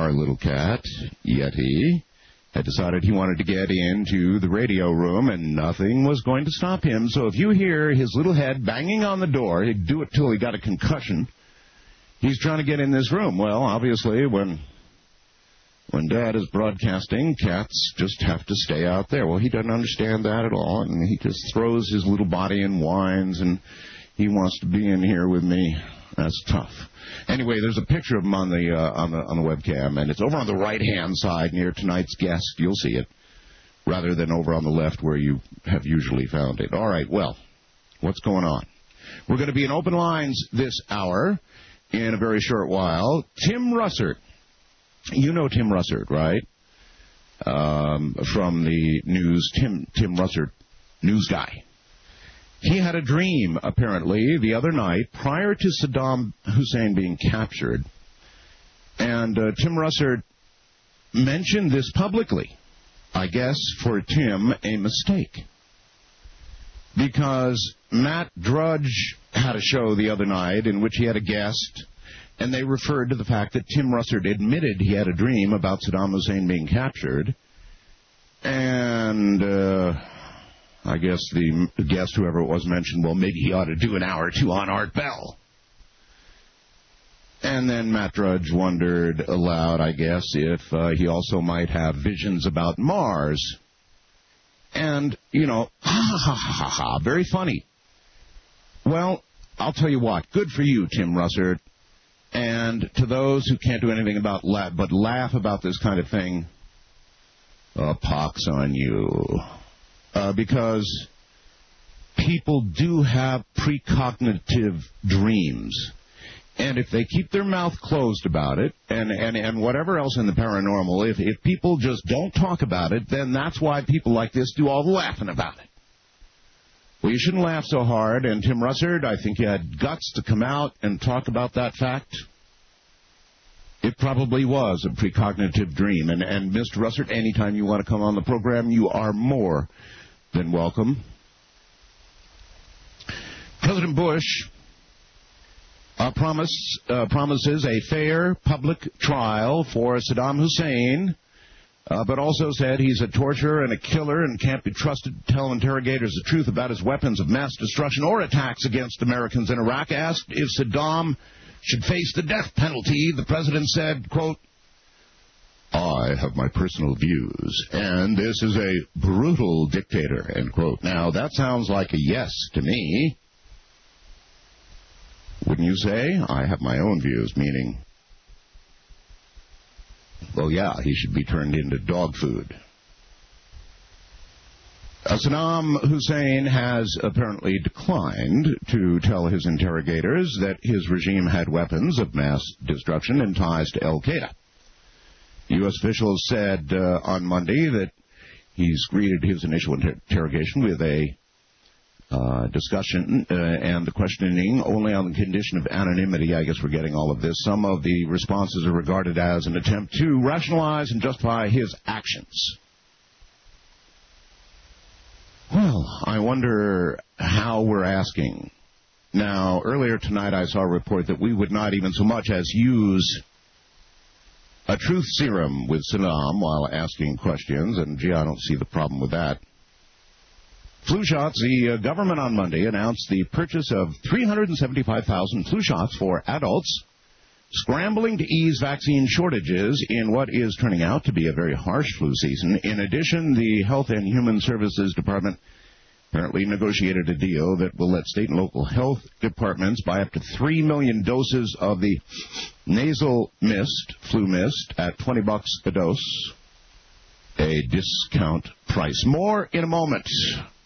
our little cat, Yeti, had decided he wanted to get into the radio room, and nothing was going to stop him. So if you hear his little head banging on the door, he'd do it till he got a concussion. He's trying to get in this room. Well, obviously, when Dad is broadcasting, cats just have to stay out there. Well, he doesn't understand that at all, and he just throws his little body and whines, and he wants to be in here with me. That's tough. Anyway, there's a picture of him on the webcam, and it's over on the right-hand side near tonight's guest. You'll see it, rather than over on the left where you have usually found it. All right, well, what's going on? We're going to be in open lines this hour in a very short while. Tim Russert. You know Tim Russert, right? From the news, Tim Russert, news guy. He had a dream, apparently, the other night, prior to Saddam Hussein being captured. And Tim Russert mentioned this publicly. I guess, for Tim, a mistake. Because Matt Drudge had a show the other night in which he had a guest, and they referred to the fact that Tim Russert admitted he had a dream about Saddam Hussein being captured. And I guess the guest, whoever it was, mentioned, well, maybe he ought to do an hour or two on Art Bell. And then Matt Drudge wondered aloud, I guess, if he also might have visions about Mars. And, very funny. Well, I'll tell you what, good for you, Tim Russert. And to those who can't do anything but laugh about this kind of thing, pox on you. Because people do have precognitive dreams. And if they keep their mouth closed about it, and whatever else in the paranormal, if people just don't talk about it, then that's why people like this do all the laughing about it. Well, you shouldn't laugh so hard, and Tim Russert, I think you had guts to come out and talk about that fact. It probably was a precognitive dream. And Mr. Russert, anytime you want to come on the program, you are more than welcome. President Bush promises a fair public trial for Saddam Hussein, but also said he's a torturer and a killer and can't be trusted to tell interrogators the truth about his weapons of mass destruction or attacks against Americans in Iraq. Asked if Saddam should face the death penalty, the president said, quote, I have my personal views, and this is a brutal dictator, end quote. Now, that sounds like a yes to me. Wouldn't you say? I have my own views, meaning, well, yeah, he should be turned into dog food. Saddam Hussein has apparently declined to tell his interrogators that his regime had weapons of mass destruction and ties to al-Qaeda. U.S. officials said on Monday that he's greeted his initial interrogation with a discussion and the questioning only on the condition of anonymity. I guess we're getting all of this. Some of the responses are regarded as an attempt to rationalize and justify his actions. Well, I wonder how we're asking. Now, earlier tonight I saw a report that we would not even so much as use a truth serum with Saddam while asking questions, and gee, I don't see the problem with that. Flu shots. The government on Monday announced the purchase of 375,000 flu shots for adults, scrambling to ease vaccine shortages in what is turning out to be a very harsh flu season. In addition, the Health and Human Services Department apparently negotiated a deal that will let state and local health departments buy up to 3 million doses of the nasal mist, flu mist, at $20 a dose, a discount price. More in a moment.